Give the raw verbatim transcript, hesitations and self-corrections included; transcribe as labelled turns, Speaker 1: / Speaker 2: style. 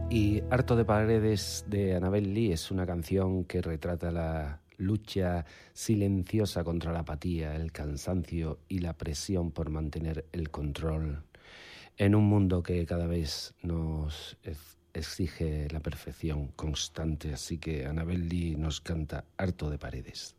Speaker 1: Y Harto de Paredes de Annabel Lee es una canción que retrata la lucha silenciosa contra la apatía, el cansancio y la presión por mantener el control en un mundo que cada vez nos exige la perfección constante. Así que Annabel Lee nos canta Harto de Paredes.